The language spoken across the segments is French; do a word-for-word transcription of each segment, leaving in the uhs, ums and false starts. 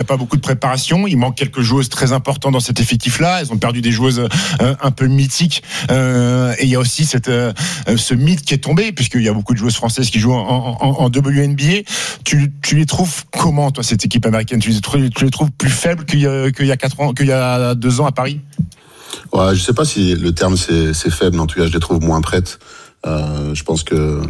pas beaucoup de préparation. Il manque quelques joueuses très importantes dans cet effectif-là. Elles ont perdu des joueuses euh, un peu mythiques. Euh, et il y a aussi cette, euh, ce mythe qui est tombé, puisqu'il y a beaucoup de joueuses françaises qui jouent en, en, en W N B A. Tu, tu les trouves comment, toi, cette équipe américaine? Tu les trouves, tu les trouves plus faibles qu'il y a, qu'il y a quatre ans, qu'il y a deux ans à Paris? Ouais, je sais pas si le terme c'est, c'est faible, mais en tout cas, je les trouve moins prêtes. Euh, je pense que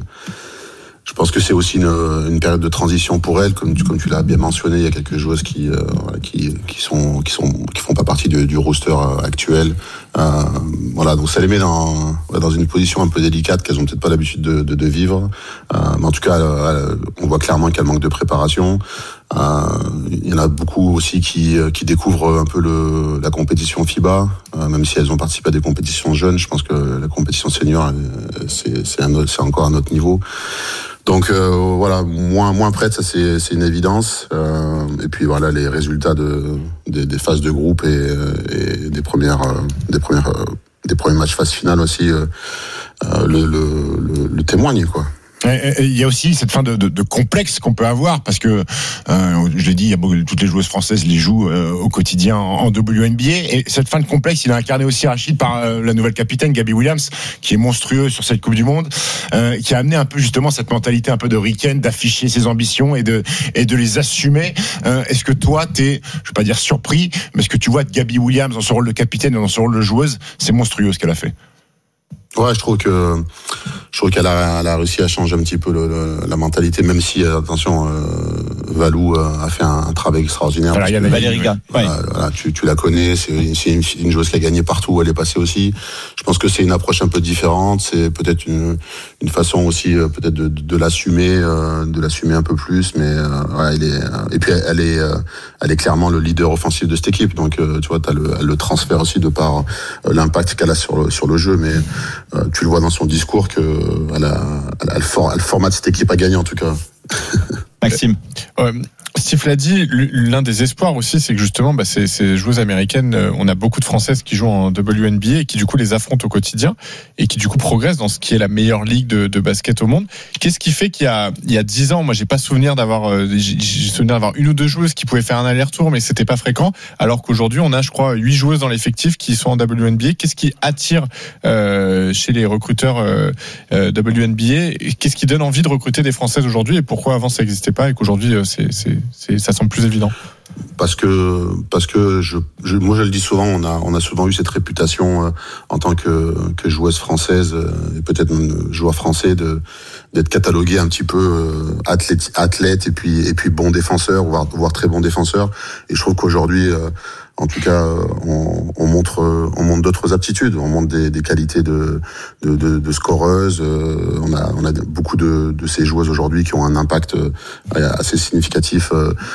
Je pense que c'est aussi une, une période de transition pour elle, comme tu, comme tu l'as bien mentionné. Il y a quelques joueuses qui, euh, qui, qui sont, qui sont, qui font pas partie du, du roster actuel. Euh, voilà, donc ça les met dans, dans une position un peu délicate qu'elles ont peut-être pas l'habitude de, de, de vivre. Euh, mais en tout cas, euh, on voit clairement qu'elles manquent de préparation. Euh, il y en a beaucoup aussi qui, qui découvrent un peu le, la compétition FIBA, euh, même si elles ont participé à des compétitions jeunes. Je pense que la compétition senior, c'est, c'est, un, c'est encore un autre niveau. Donc euh, voilà, moins moins prête, ça c'est c'est une évidence. Euh, et puis voilà, les résultats de des, des phases de groupe et, et des premières euh, des premières euh, des premiers matchs phase finale aussi euh, euh, le, le le le témoignent, quoi. Il y a aussi cette fin de, de, de complexe qu'on peut avoir, parce que euh, je l'ai dit, il y a beaucoup, toutes les joueuses françaises les jouent euh, au quotidien en, en W N B A, et cette fin de complexe, il est incarné aussi, Rachid, par euh, la nouvelle capitaine Gabby Williams, qui est monstrueuse sur cette Coupe du Monde, euh, qui a amené un peu justement cette mentalité un peu de ricaine, d'afficher ses ambitions et de et de les assumer. Euh, est-ce que toi, t'es, je vais pas dire surpris, mais est-ce que tu vois Gabby Williams dans ce rôle de capitaine et dans ce rôle de joueuse, c'est monstrueux ce qu'elle a fait? Ouais, je trouve que je trouve qu'elle a, elle a réussi à changer un petit peu le, le, la mentalité, même si attention, euh, Valou a fait un, un travail extraordinaire. Voilà, il y a Valeriga. Ouais. Euh, voilà, tu, tu la connais, c'est, c'est une, une joueuse qui a gagné partout où elle est passée aussi. Je pense que c'est une approche un peu différente, c'est peut-être une, une façon aussi euh, peut-être de, de, de l'assumer, euh, de l'assumer un peu plus, mais euh, ouais, elle est, euh, et puis elle, elle est, euh, elle est clairement le leader offensif de cette équipe, donc euh, tu vois, t'as le, le transfert aussi de par euh, l'impact qu'elle a sur le, sur le jeu, mais euh, tu le vois dans son discours que elle, a, elle, elle, for, elle formate cette équipe à gagner en tout cas. Maxime. Euh, Steve l'a dit, l'un des espoirs aussi, c'est que justement, bah, ces, ces joueuses américaines, on a beaucoup de Françaises qui jouent en W N B A et qui du coup les affrontent au quotidien et qui du coup progressent dans ce qui est la meilleure ligue de, de basket au monde. Qu'est-ce qui fait qu'il y a il y a dix ans, moi j'ai pas souvenir d'avoir, j'ai, j'ai souvenir d'avoir une ou deux joueuses qui pouvaient faire un aller-retour, mais c'était pas fréquent. Alors qu'aujourd'hui, on a, je crois, huit joueuses dans l'effectif qui sont en W N B A. Qu'est-ce qui attire euh, chez les recruteurs euh, euh, W N B A? Qu'est-ce qui donne envie de recruter des Françaises aujourd'hui et pourquoi avant ça n'existait pas et qu'aujourd'hui c'est, c'est C'est, ça semble plus évident? Parce que parce que je, je moi je le dis souvent, on a on a souvent eu cette réputation euh, en tant que que joueuse française euh, et peut-être même joueur français de d'être catalogué un petit peu euh, athlète athlète et puis et puis bon défenseur, voire voire très bon défenseur. Et je trouve qu'aujourd'hui euh, en tout cas, on, on montre, on montre d'autres aptitudes, on montre des, des qualités de, de, de, de scoreuses. On a, on a beaucoup de, de ces joueuses aujourd'hui qui ont un impact assez significatif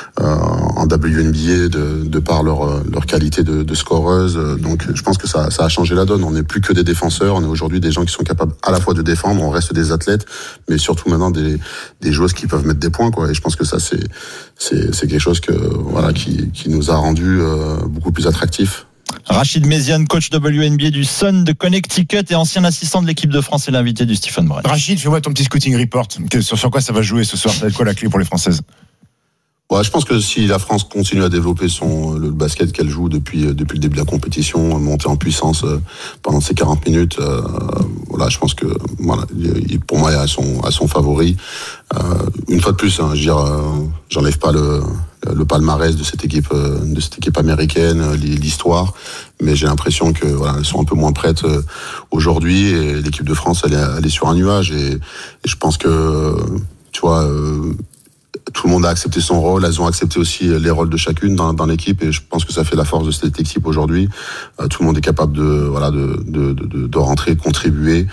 en W N B A de, de par leur, leur qualité de, de scoreuse. Donc, je pense que ça, ça a changé la donne. On n'est plus que des défenseurs, on est aujourd'hui des gens qui sont capables à la fois de défendre, on reste des athlètes, mais surtout maintenant des, des joueuses qui peuvent mettre des points, quoi. Et je pense que ça, c'est, c'est, c'est quelque chose que, voilà, qui, qui nous a rendu euh, beaucoup plus attractif. Rachid Méziane, coach W N B A du Sun de Connecticut et ancien assistant de l'équipe de France et l'invité du Stephen Brun. Rachid, fais-moi ton petit scouting report. Sur, sur quoi ça va jouer ce soir? Ça va être quoi la clé pour les Françaises? Ouais, je pense que si la France continue à développer son le basket qu'elle joue depuis depuis le début de la compétition, monter en puissance pendant ces quarante minutes, euh, voilà, je pense que voilà, pour moi, à son à son favori. Euh, une fois de plus, hein, je veux dire, euh, j'enlève pas le le palmarès de cette équipe de cette équipe américaine, l'histoire, mais j'ai l'impression que voilà, elles sont un peu moins prêtes aujourd'hui et l'équipe de France elle est, elle est sur un nuage et, et je pense que tu vois euh, tout le monde a accepté son rôle, elles ont accepté aussi les rôles de chacune dans, dans l'équipe et je pense que ça fait la force de cette équipe aujourd'hui. Euh, tout le monde est capable de voilà de de de, de rentrer, de contribuer.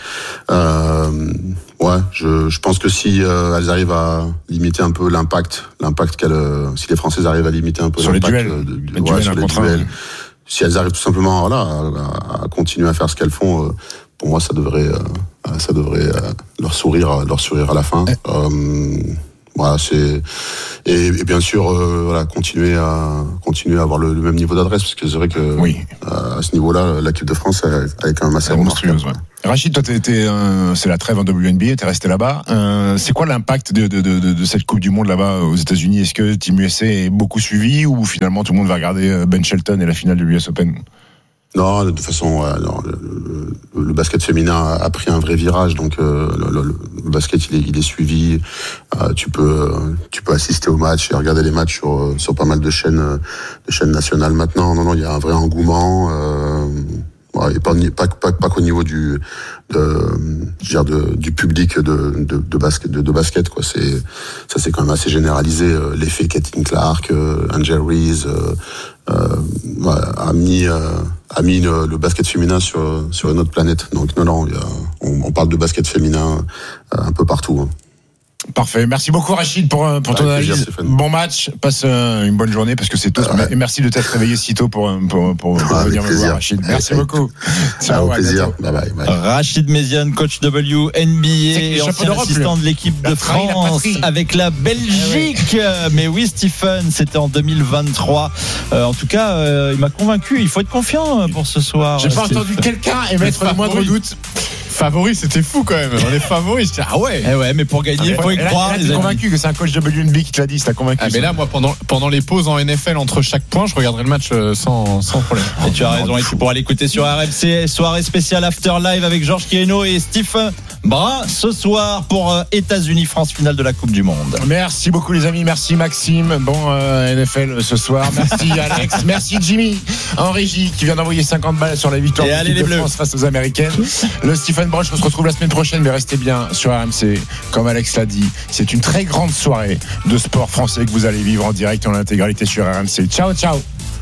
Euh, ouais, je je pense que si euh, elles arrivent à limiter un peu l'impact, l'impact qu'elles, euh, si les Françaises arrivent à limiter un peu sur l'impact les duels, de, de, les ouais, duels sur les duels, ouais. Si elles arrivent tout simplement voilà à, à continuer à faire ce qu'elles font, euh, pour moi ça devrait euh, ça devrait euh, leur sourire leur sourire à la fin. Euh, Voilà, c'est et, et bien sûr euh, voilà continuer à continuer à avoir le, le même niveau d'adresse parce que c'est vrai que oui. euh, à ce niveau-là l'équipe de France elle, elle est quand même assez remarquable. Ouais. Rachid, toi, t'es, t'es, euh, c'est la trêve en W N B A, t'es resté là-bas. Euh, c'est quoi l'impact de, de, de, de cette Coupe du Monde là-bas aux États-Unis? Est-ce que Team U S A est beaucoup suivi ou finalement tout le monde va regarder Ben Shelton et la finale de l'U S Open? Non, de toute façon, ouais, non, le, le, le basket féminin a, a pris un vrai virage, donc euh, le, le, le basket il est, il est suivi. Euh, tu peux, tu peux assister aux matchs et regarder les matchs sur, sur pas mal de chaînes, de chaînes nationales maintenant. Non, non, il y a un vrai engouement. Euh, ouais, et pas, pas, pas, pas qu'au niveau du, de, je veux dire de, du public de, de, de basket, de, de basket quoi. C'est, ça c'est quand même assez généralisé. L'effet Caitlin Clark, euh, Angel Reese. Euh, Euh, voilà, a mis euh, a mis le, le basket féminin sur sur une autre planète. Donc non non, il y a, on, on parle de basket féminin euh, un peu partout. Hein. Parfait. Merci beaucoup Rachid pour pour ton Avec analyse. plaisir, bon match. Passe une bonne journée parce que c'est tôt. Ouais. Merci de t'être réveillé si tôt pour pour pour, pour ouais, venir me voir Rachid. Merci avec, beaucoup. Ciao. Au plaisir. Bye bye, bye. Rachid Méziane, coach W N B A et ancien assistant de l'équipe de France avec la Belgique. Mais oui, Stephen, c'était en deux mille vingt-trois. Euh, en tout cas, euh, il m'a convaincu. Il faut être confiant pour ce soir. J'ai pas entendu quelqu'un émettre le moindre doute. Favori, c'était fou quand même. On est favoris. Je dis, ah ouais. Eh ouais, mais pour gagner, il faut y croire. T'es convaincu que c'est un coach W N B A qui te l'a dit, t'as convaincu. Ah, mais là, moi, pendant, pendant les pauses en N F L, entre chaque point, je regarderai le match sans, sans problème. Et tu as raison, et tu pourras l'écouter sur R M C. Soirée spéciale After Live avec Georges Kieno et Stephen Brun ce soir pour États-Unis-France, finale de la Coupe du Monde. Merci beaucoup, les amis. Merci, Maxime. Bon, euh, N F L ce soir. Merci, Alex. Merci, Jimmy, en régie, qui vient d'envoyer cinquante balles sur la victoire de l'équipe de France face aux Américaines. Le Stephen Broch, on se retrouve la semaine prochaine, mais restez bien sur R M C. Comme Alex l'a dit, c'est une très grande soirée de sport français que vous allez vivre en direct et en intégralité sur R M C. Ciao, ciao.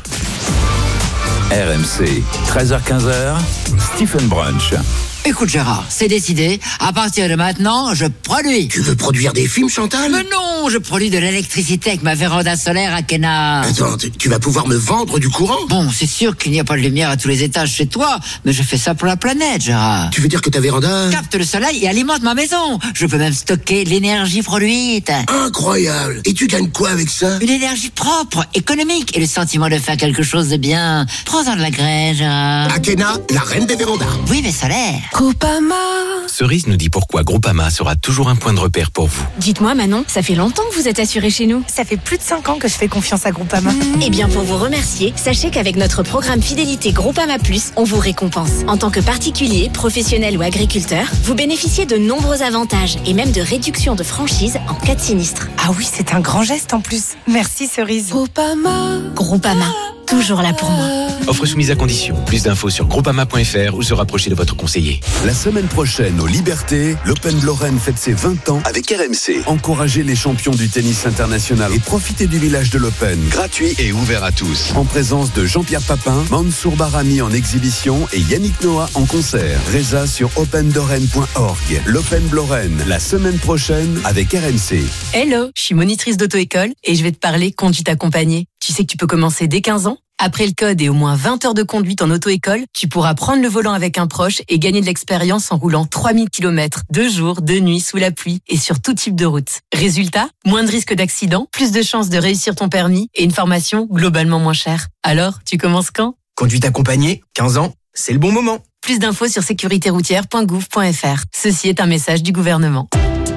R M C, treize heures quinze, Stephen Brunch. Écoute Gérard, c'est décidé. À partir de maintenant, je produis. Tu veux produire des films, Chantal? Mais non, je produis de l'électricité avec ma véranda solaire à Kena. Attends, tu vas pouvoir me vendre du courant? Bon, c'est sûr qu'il n'y a pas de lumière à tous les étages chez toi, mais je fais ça pour la planète, Gérard. Tu veux dire que ta véranda capte le soleil et alimente ma maison. Je peux même stocker l'énergie produite. Incroyable. Et tu gagnes quoi avec ça? Une énergie propre, économique et le sentiment de faire quelque chose de bien. Prends-en de la graine, Gérard. Akena, la reine des vérandas. Oui, mais solaire. Groupama. Cerise nous dit pourquoi Groupama sera toujours un point de repère pour vous. Dites-moi Manon, ça fait longtemps que vous êtes assuré chez nous. Ça fait plus de cinq ans que je fais confiance à Groupama. Mmh. Eh bien pour vous remercier, sachez qu'avec notre programme Fidélité Groupama Plus, on vous récompense. En tant que particulier, professionnel ou agriculteur, vous bénéficiez de nombreux avantages et même de réductions de franchise en cas de sinistre. Ah oui, c'est un grand geste en plus. Merci Cerise. Groupama. Groupama. Toujours là pour moi. Offre soumise à condition. Plus d'infos sur groupama point f r ou se rapprocher de votre conseiller. La semaine prochaine, aux Libertés, l'Open de Lorraine fête ses vingt ans avec R M C. Encouragez les champions du tennis international et profitez du village de l'Open. Gratuit et ouvert à tous. En présence de Jean-Pierre Papin, Mansour Barami en exhibition et Yannick Noah en concert. Résa sur open lorraine point org. L'Open de Lorraine, la semaine prochaine avec R M C. Hello, je suis monitrice d'auto-école et je vais te parler conduite accompagnée. Tu sais que tu peux commencer dès quinze ans? Après le code et au moins vingt heures de conduite en auto-école, tu pourras prendre le volant avec un proche et gagner de l'expérience en roulant trois mille kilomètres, deux jours, deux nuits, sous la pluie et sur tout type de route. Résultat, moins de risques d'accident, plus de chances de réussir ton permis et une formation globalement moins chère. Alors, tu commences quand? Conduite accompagnée, quinze ans, c'est le bon moment. Plus d'infos sur sécurité routière point gouv point f r. Ceci est un message du gouvernement.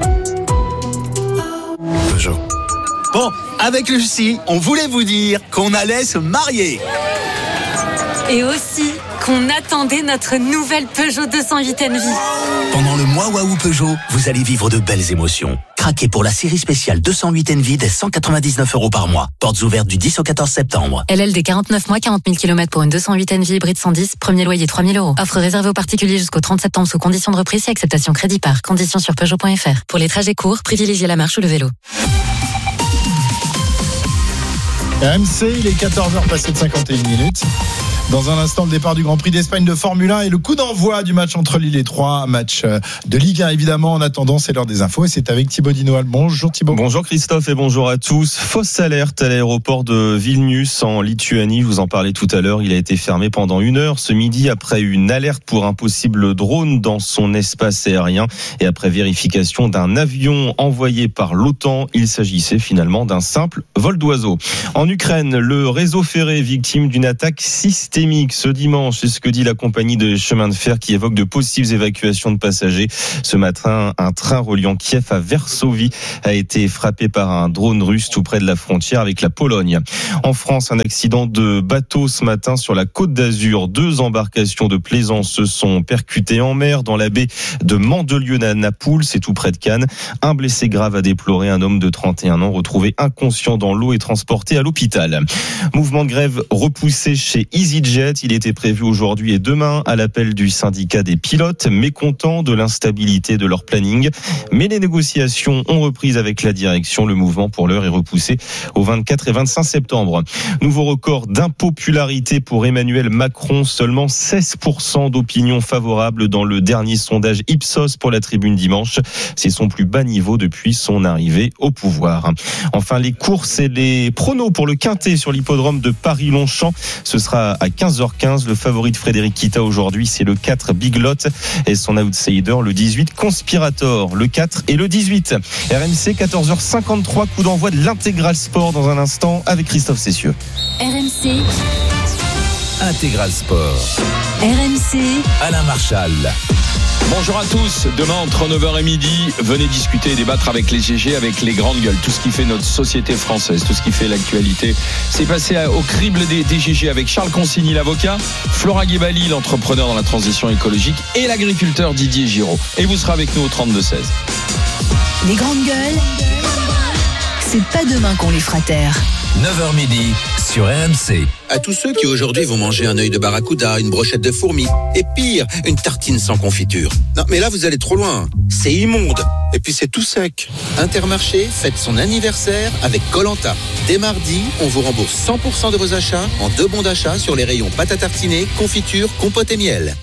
Peugeot. Bon, avec Lucie, on voulait vous dire qu'on allait se marier. Et aussi qu'on attendait notre nouvelle Peugeot deux cent huit N V. Pendant le mois Waouh Peugeot, vous allez vivre de belles émotions. Craquez pour la série spéciale deux cent huit N V dès cent quatre-vingt-dix-neuf euros par mois. Portes ouvertes du dix au quatorze septembre. L L D quarante-neuf mois, quarante mille kilomètres pour une deux cent huit N V hybride cent dix, premier loyer trois mille euros. Offre réservée aux particuliers jusqu'au trente septembre sous condition de reprise et acceptation crédit par. Conditions sur Peugeot point f r. Pour les trajets courts, privilégiez la marche ou le vélo. R M C, il est quatorze heures passées de cinquante et une minutes. Dans un instant, le départ du Grand Prix d'Espagne de Formule un et le coup d'envoi du match entre Lille et Troyes, match de Ligue un évidemment. En attendant, c'est l'heure des infos et c'est avec Thibaut Dinoal. Bonjour Thibaut. Bonjour Christophe et bonjour à tous. Fausse alerte à l'aéroport de Vilnius en Lituanie. Je vous en parlais tout à l'heure. Il a été fermé pendant une heure ce midi après une alerte pour un possible drone dans son espace aérien et après vérification d'un avion envoyé par l'OTAN. Il s'agissait finalement d'un simple vol d'oiseau. En Ukraine, le réseau ferré victime d'une attaque systémique ce dimanche. C'est ce que dit la compagnie de chemin de fer qui évoque de possibles évacuations de passagers. Ce matin, un train reliant Kiev à Varsovie a été frappé par un drone russe tout près de la frontière avec la Pologne. En France, un accident de bateau ce matin sur la Côte d'Azur. Deux embarcations de plaisance se sont percutées en mer dans la baie de Mandelieu-Napoule, c'est tout près de Cannes. Un blessé grave a déploré, un homme de trente et un ans retrouvé inconscient dans l'eau et transporté à l'hôpital. Mouvement de grève repoussé chez EasyJet. Il était prévu aujourd'hui et demain à l'appel du syndicat des pilotes, mécontents de l'instabilité de leur planning. Mais les négociations ont repris avec la direction. Le mouvement pour l'heure est repoussé au vingt-quatre et vingt-cinq septembre. Nouveau record d'impopularité pour Emmanuel Macron. Seulement seize pour cent d'opinion favorable dans le dernier sondage Ipsos pour la Tribune dimanche. C'est son plus bas niveau depuis son arrivée au pouvoir. Enfin, les courses et les pronos pour le Quintet sur l'hippodrome de Paris-Longchamp. Ce sera à quinze heures quinze. Le favori de Frédéric Kita aujourd'hui, c'est le quatre Big Lot et son outsider, le dix-huit Conspirator. Le quatre et le dix-huit. R M C, quatorze heures cinquante-trois, coup d'envoi de l'Intégral Sport dans un instant avec Christophe Cessieux. R M C Intégral Sport. R M C Alain Marchal. Bonjour à tous, demain entre neuf heures et midi, venez discuter et débattre avec les G G, avec les grandes gueules, tout ce qui fait notre société française, tout ce qui fait l'actualité. C'est passé au crible des, des G G avec Charles Consigny, l'avocat, Flora Guébali, l'entrepreneur dans la transition écologique et l'agriculteur Didier Giraud. Et vous serez avec nous au trente-deux seize. Les grandes gueules, c'est pas demain qu'on les fera taire. neuf heures midi sur R M C. À tous ceux qui aujourd'hui vont manger un œil de barracuda, une brochette de fourmis et pire, une tartine sans confiture. Non mais là vous allez trop loin, c'est immonde et puis c'est tout sec. Intermarché fête son anniversaire avec Koh-Lanta. Dès mardi, on vous rembourse cent pour cent de vos achats en deux bons d'achat sur les rayons pâte à tartiner, confiture, compote et miel.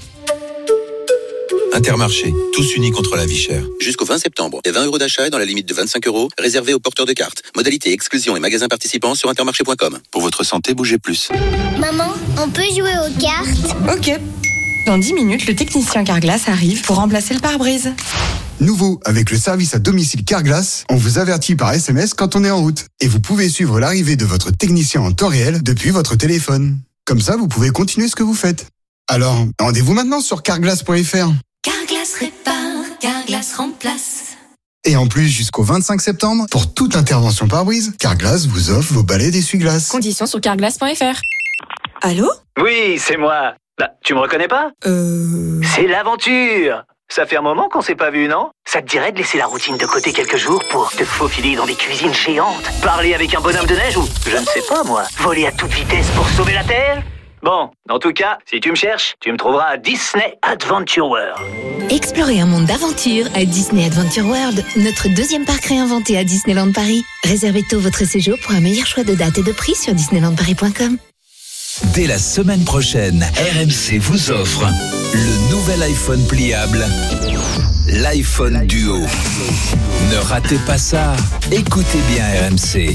Intermarché, tous unis contre la vie chère. Jusqu'au vingt septembre, des vingt euros d'achat et dans la limite de vingt-cinq euros, réservés aux porteurs de cartes. Modalité, exclusion et magasins participants sur intermarché point com. Pour votre santé, bougez plus. Maman, on peut jouer aux cartes? Ok. Dans dix minutes, le technicien Carglass arrive pour remplacer le pare-brise. Nouveau, avec le service à domicile Carglass, on vous avertit par S M S quand on est en route. Et vous pouvez suivre l'arrivée de votre technicien en temps réel depuis votre téléphone. Comme ça, vous pouvez continuer ce que vous faites. Alors, rendez-vous maintenant sur carglass point f r. Carglass répare, Carglass remplace. Et en plus, jusqu'au vingt-cinq septembre, pour toute intervention pare-brise, Carglass vous offre vos balais d'essuie-glace. Conditions sur carglass point f r. Allô? Oui, c'est moi. Là, tu me reconnais pas? Euh... C'est l'aventure. Ça fait un moment qu'on s'est pas vu, non? Ça te dirait de laisser la routine de côté quelques jours pour te faufiler dans des cuisines géantes, parler avec un bonhomme de neige ou, je ne sais pas moi, voler à toute vitesse pour sauver la Terre? Bon, en tout cas, si tu me cherches, tu me trouveras à Disney Adventure World. Explorez un monde d'aventure à Disney Adventure World, notre deuxième parc réinventé à Disneyland Paris. Réservez tôt votre séjour pour un meilleur choix de date et de prix sur disneyland paris point com. Dès la semaine prochaine, R M C vous offre le nouvel iPhone pliable, l'iPhone Duo. Ne ratez pas ça, écoutez bien R M C.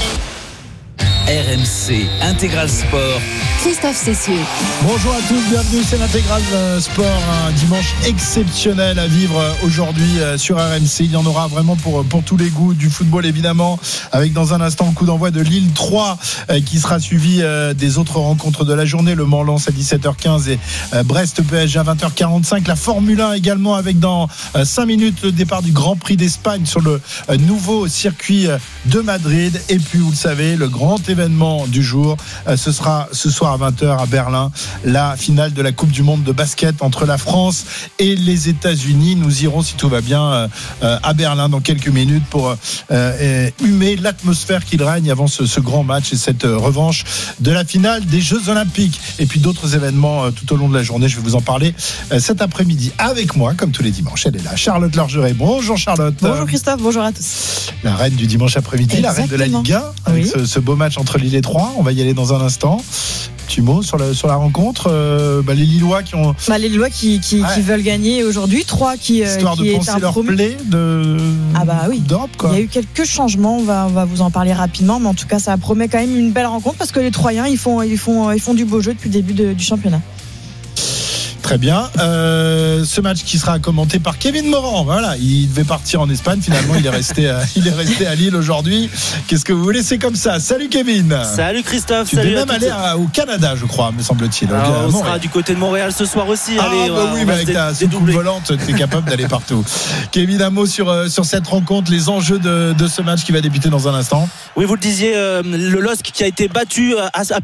R M C Intégral Sport. Christophe Cessieux. Bonjour à tous, bienvenue, c'est l'Intégral Sport, un dimanche exceptionnel à vivre aujourd'hui sur R M C. Il y en aura vraiment pour, pour tous les goûts, du football évidemment, avec dans un instant le coup d'envoi de Lille trois qui sera suivi des autres rencontres de la journée, le Mans-Lens à dix-sept heures quinze et Brest-P S G à vingt heures quarante-cinq. La Formule un également avec dans cinq minutes le départ du Grand Prix d'Espagne sur le nouveau circuit de Madrid. Et puis vous le savez, le grand événement du jour, ce sera ce soir à vingt heures à Berlin, la finale de la Coupe du Monde de basket entre la France et les États-Unis. Nous irons, si tout va bien, à Berlin dans quelques minutes pour euh, humer l'atmosphère qu'il règne avant ce, ce grand match et cette revanche de la finale des Jeux Olympiques. Et puis d'autres événements tout au long de la journée. Je vais vous en parler cet après-midi avec moi, comme tous les dimanches. Elle est là, Charlotte Lorgeret. Bonjour Charlotte. Bonjour Christophe, bonjour à tous. La reine du dimanche après-midi, Exactement. la reine de la Ligue un, avec oui. ce, ce beau match entre Lille et Troyes. On va y aller dans un instant. Petit mot sur la, sur la rencontre. Euh, bah, les Lillois qui ont. Bah, les Lillois qui, qui, ouais. qui veulent gagner aujourd'hui. Trois qui. Histoire qui de penser leur play de. Ah bah oui. D'Europe, quoi. Il y a eu quelques changements. On va, on va vous en parler rapidement. Mais en tout cas, ça promet quand même une belle rencontre parce que les Troyens, ils font, ils font, ils font du beau jeu depuis le début de, du championnat. Très bien. Euh, ce match qui sera commenté par Kevin Morand. Voilà, il devait partir en Espagne. Finalement, il est resté, à, il est resté à Lille aujourd'hui. Qu'est-ce que vous voulez ? C'est comme ça. Salut Kevin. Salut Christophe. Tu salut devais même aller à, au Canada, je crois, me semble-t-il. Alors, on sera du côté de Montréal ce soir aussi. Ah, Allez, bah oui, mais avec ta soucoupe volante, tu es capable d'aller partout. Kevin, un mot sur, sur cette rencontre, les enjeux de, de ce match qui va débuter dans un instant. Oui, vous le disiez, euh, le L O S C qui a été battu à, à